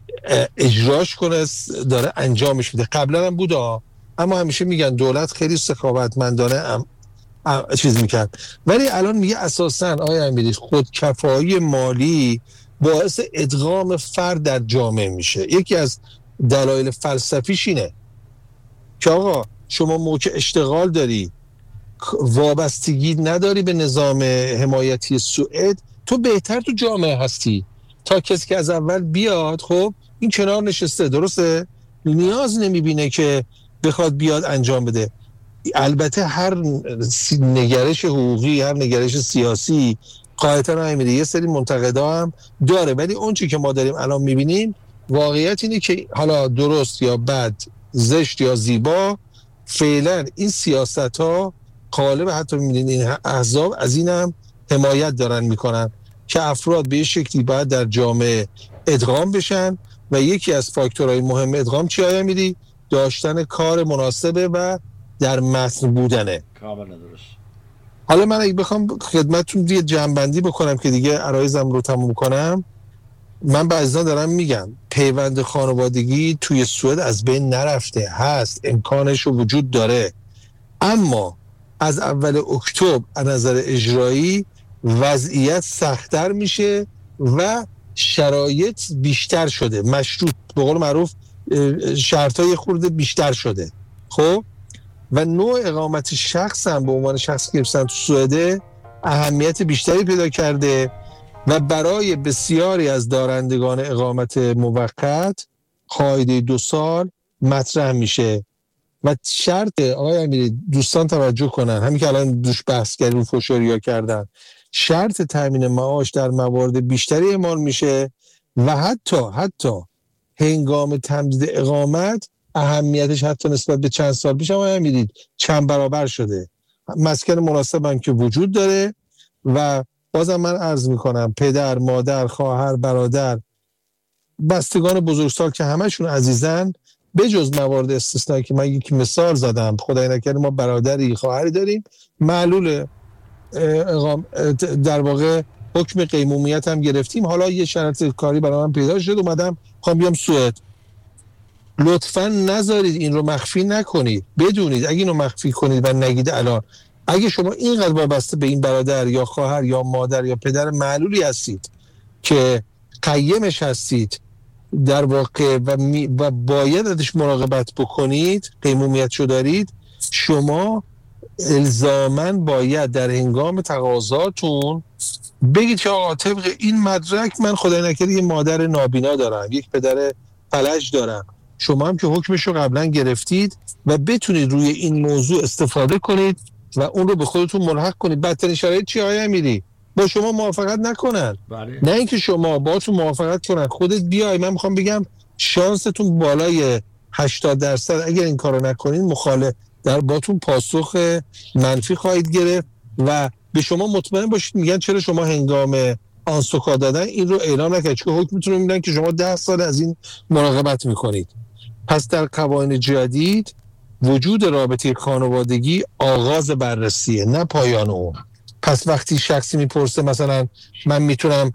اجراش کنه، داره انجامش میده. قبلا هم بوده، اما همیشه میگن دولت خیلی سخاوتمندانه چیز میکرد، ولی الان میگه اساساً آقای امیری خودکفایی مالی باعث ادغام فرد در جامعه میشه. یکی از دلایل فلسفیش اینه که آقا شما موقع اشتغال داری، وابستگی نداری به نظام حمایتی سوئد، تو بهتر تو جامعه هستی تا کسی که از اول بیاد خب این کنار نشسته، درسته؟ نیاز نمیبینه که بخواد بیاد انجام بده. البته هر نگرش حقوقی، هر نگرش سیاسی قاعدتا نمیده، یه سری منتقدا هم داره، ولی اون چی که ما داریم الان میبینیم واقعیت اینه که حالا درست یا بد، زشت یا زیبا، فعلا این سیاست ها غالب، حتی میبینین این احزاب از این هم حمایت دارن میکنن که افراد به شکلی باید در جامعه ادغام بشن و یکی از فاکتورهای مهم ادغام چی آیا میدی؟ داشتن کار مناسبه و در متن بودنه. کاملا درست. حالا من اگه بخوام خدمتتون یه جنبندی بکنم که دیگه عرایزم رو تموم کنم، من بعضا دارم میگم پیوند خانوادگی توی سوئد از بین نرفته، هست، امکانش وجود داره، اما از اول اکتبر از نظر اجرایی وضعیت سخت‌تر میشه و شرایط بیشتر شده، مشروط به قول معروف شرطای خورده بیشتر شده. خب و نوع اقامت شخص هم به عنوان شخص که تو سوئد اهمیت بیشتری پیدا کرده و برای بسیاری از دارندگان اقامت موقت قاعده 2 سال مطرح میشه و شرط آقای امیری دوستان توجه کنن، همین که الان دوش بحث کردیم فوشوریا کردن، شرط تامین معاش در موارد بیشتری اعمال میشه و حتی هنگام تمدید اقامت اهمیتش حتی نسبت به چند سال پیش هم میدید چند برابر شده. مسکن مناسب هم که وجود داره و بازم من عرض میکنم پدر، مادر، خواهر، برادر، بستگان بزرگسال که همشون عزیزن، بجز موارد استثنایی که من یک مثال زدم، خدای نکرده ما برادری خواهری داریم معلول در واقع حکم قیمومیت هم گرفتیم، حالا یه شرط کاری برای من پیدا شد، اومدم خوام بیام سوئد. لطفاً نذارید این رو مخفی نکنید، بدونید اگه اینو مخفی کنید و نگید الان، اگه شما اینقدر وابسته به این برادر یا خواهر یا مادر یا پدر معلولی هستید که قیمش هستید در واقع و باید ازش مراقبت بکنید، قیمومیتشو دارید، شما الزاماً باید در هنگام تقاضاتون بگید که آقا طبق این مدرک من خدای نکرده یه مادر نابینا دارم، یک پدر فلج دارم، شما هم که حکمشو قبلا گرفتید و بتونید روی این موضوع استفاده کنید و اون رو به خودتون ملحق کنید. بدترین شرایط چی آقای امیری؟ با شما موافقت نکنن. بله. نه اینکه شما با تو موافقت کنن، خودت بیای. من میخوام بگم شانستون بالای 80% اگر این کارو نکنین مخالف در باتون پاسخ منفی خواهید گرفت و به شما مطمئن باشید میگن چرا شما هنگام آنسوکا دادن این رو اعلام نکردید، چون حکمتون رو میدن که شما 10 سال از این مراقبت میکنید. پس در قوانین جدید وجود رابطه خانوادگی آغاز بررسیه نه پایان اون. پس وقتی شخصی میپرسه مثلا من میتونم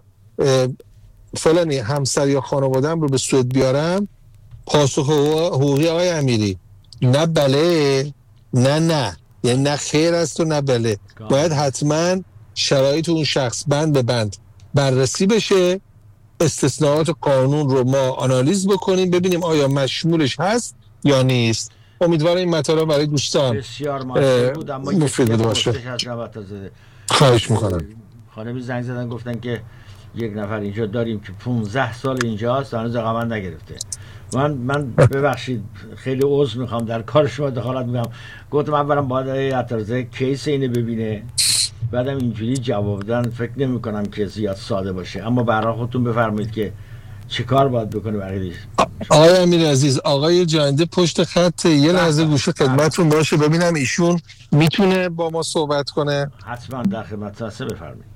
فلانی همسر یا خانواده‌ام رو به سوئد بیارم، پاسخ حقوقی آقای امیری نه بله نه، یعنی نه خیر است و نه بله. باید حتما شرایط اون شخص بند به بند بررسی بشه، استثناءات قانون رو ما آنالیز بکنیم ببینیم آیا مشمولش هست یا نیست. امیدوارم این مطالب برای دوستان بسیار موثر بود، اما مفید باشه. خواهش میکنم. خانمی زنگ زدن گفتن که یک نفر اینجا داریم که 15 سال اینجاست هنوز اقامت نگرفته. من ببخشید خیلی عذر میخوام در کار شما دخالت میکنم. گفتم اولا باید اعتراضه کیس اینو ببینه، بعدم اینجوری جواب دادن فکر نمی کنم که زیاد ساده باشه، اما برای خودتون بفرمایید که چه کار باید بکنه برای آقای امیر عزیز. آقای جاینده پشت خط، یه لحظه گوشه خدمتتون باشه ببینم ایشون میتونه با ما صحبت کنه. حتما در خدمت هستم، بفرمایید.